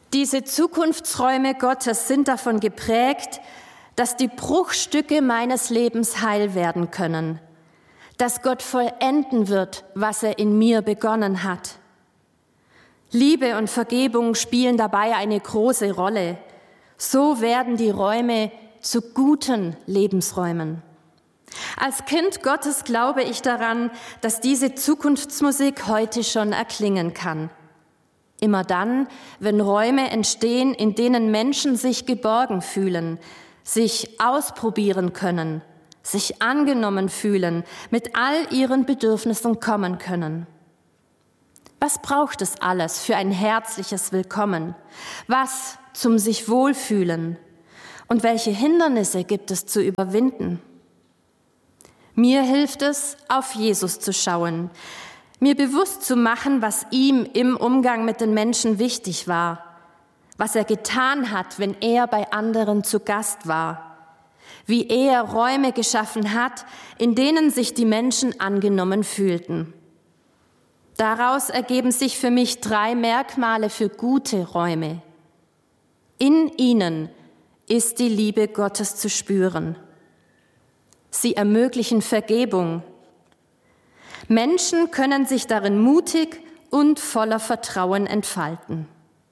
Diese Zukunftsräume Gottes sind davon geprägt, dass die Bruchstücke meines Lebens heil werden können, dass Gott vollenden wird, was er in mir begonnen hat. Liebe und Vergebung spielen dabei eine große Rolle. So werden die Räume zu guten Lebensräumen. Als Kind Gottes glaube ich daran, dass diese Zukunftsmusik heute schon erklingen kann. Immer dann, wenn Räume entstehen, in denen Menschen sich geborgen fühlen, sich ausprobieren können, sich angenommen fühlen, mit all ihren Bedürfnissen kommen können. Was braucht es alles für ein herzliches Willkommen? Was zum sich wohlfühlen? Und welche Hindernisse gibt es zu überwinden? Mir hilft es, auf Jesus zu schauen, mir bewusst zu machen, was ihm im Umgang mit den Menschen wichtig war, was er getan hat, wenn er bei anderen zu Gast war, wie er Räume geschaffen hat, in denen sich die Menschen angenommen fühlten. Daraus ergeben sich für mich 3 Merkmale für gute Räume. In ihnen ist die Liebe Gottes zu spüren. Sie ermöglichen Vergebung. Menschen können sich darin mutig und voller Vertrauen entfalten.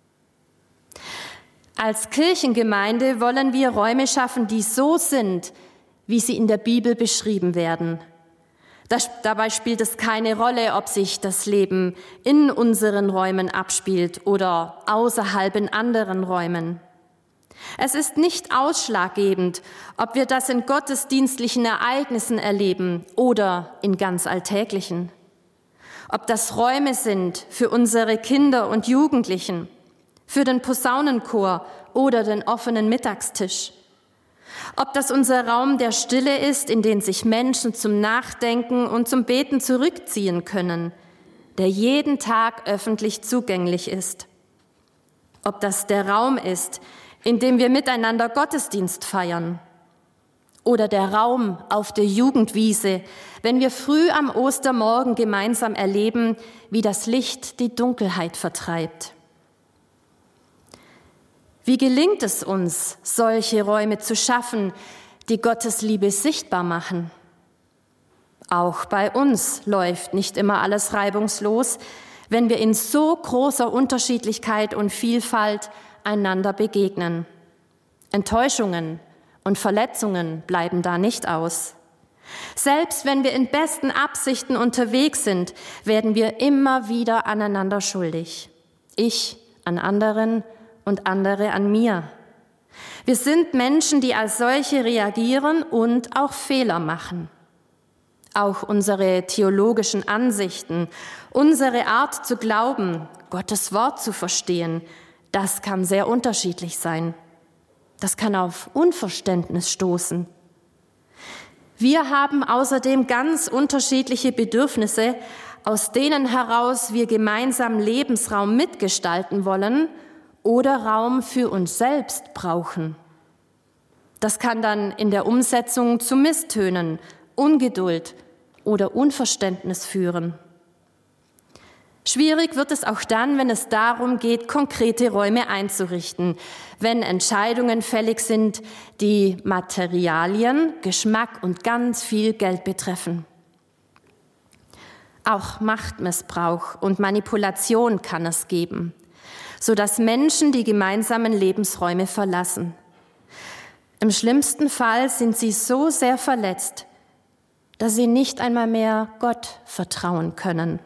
Als Kirchengemeinde wollen wir Räume schaffen, die so sind, wie sie in der Bibel beschrieben werden. Dabei spielt es keine Rolle, ob sich das Leben in unseren Räumen abspielt oder außerhalb in anderen Räumen. Es ist nicht ausschlaggebend, ob wir das in gottesdienstlichen Ereignissen erleben oder in ganz alltäglichen. Ob das Räume sind für unsere Kinder und Jugendlichen, für den Posaunenchor oder den offenen Mittagstisch. Ob das unser Raum der Stille ist, in den sich Menschen zum Nachdenken und zum Beten zurückziehen können, der jeden Tag öffentlich zugänglich ist. Ob das der Raum ist, in dem wir miteinander Gottesdienst feiern. Oder der Raum auf der Jugendwiese, wenn wir früh am Ostermorgen gemeinsam erleben, wie das Licht die Dunkelheit vertreibt. Wie gelingt es uns, solche Räume zu schaffen, die Gottes Liebe sichtbar machen? Auch bei uns läuft nicht immer alles reibungslos, wenn wir in so großer Unterschiedlichkeit und Vielfalt einander begegnen. Enttäuschungen und Verletzungen bleiben da nicht aus. Selbst wenn wir in besten Absichten unterwegs sind, werden wir immer wieder aneinander schuldig. Ich an anderen und andere an mir. Wir sind Menschen, die als solche reagieren und auch Fehler machen. Auch unsere theologischen Ansichten, unsere Art zu glauben, Gottes Wort zu verstehen, das kann sehr unterschiedlich sein. Das kann auf Unverständnis stoßen. Wir haben außerdem ganz unterschiedliche Bedürfnisse, aus denen heraus wir gemeinsam Lebensraum mitgestalten wollen oder Raum für uns selbst brauchen. Das kann dann in der Umsetzung zu Misstönen, Ungeduld oder Unverständnis führen. Schwierig wird es auch dann, wenn es darum geht, konkrete Räume einzurichten, wenn Entscheidungen fällig sind, die Materialien, Geschmack und ganz viel Geld betreffen. Auch Machtmissbrauch und Manipulation kann es geben, sodass Menschen die gemeinsamen Lebensräume verlassen. Im schlimmsten Fall sind sie so sehr verletzt, dass sie nicht einmal mehr Gott vertrauen können.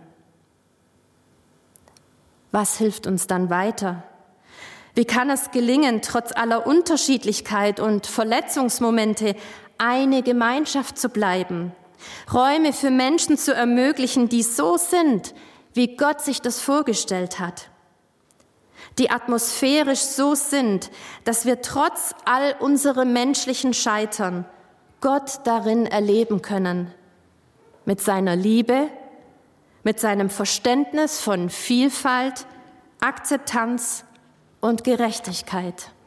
Was hilft uns dann weiter? Wie kann es gelingen, trotz aller Unterschiedlichkeit und Verletzungsmomente eine Gemeinschaft zu bleiben, Räume für Menschen zu ermöglichen, die so sind, wie Gott sich das vorgestellt hat, die atmosphärisch so sind, dass wir trotz all unserem menschlichen Scheitern Gott darin erleben können, mit seiner Liebe, mit seinem Verständnis von Vielfalt, Akzeptanz und Gerechtigkeit.